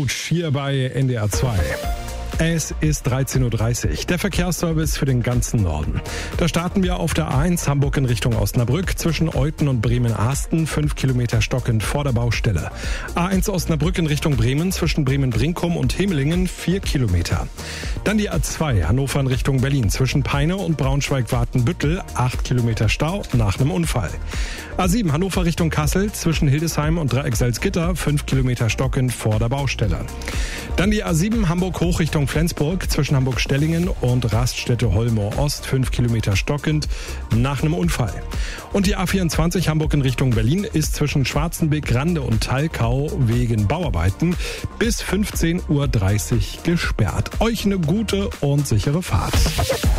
Roach hier bei NDR 2. Es ist 13.30 Uhr, der Verkehrsservice für den ganzen Norden. Da starten wir auf der A1 Hamburg in Richtung Osnabrück zwischen Euthen und Bremen-Ahsten, 5 Kilometer stockend vor der Baustelle. A1 Osnabrück in Richtung Bremen zwischen Bremen-Brinkum und Hemelingen, 4 Kilometer. Dann die A2 Hannover in Richtung Berlin zwischen Peine und Braunschweig-Wartenbüttel, 8 Kilometer Stau nach einem Unfall. A7 Hannover Richtung Kassel zwischen Hildesheim und Dreieck-Salzgitter, 5 Kilometer stockend vor der Baustelle. Dann die A7 Hamburg hoch Richtung Flensburg zwischen Hamburg-Stellingen und Raststätte-Holmoor Ost, 5 Kilometer stockend nach einem Unfall. Und die A24 Hamburg in Richtung Berlin ist zwischen Schwarzenbeck, Rande und Talkau wegen Bauarbeiten bis 15.30 Uhr gesperrt. Euch eine gute und sichere Fahrt.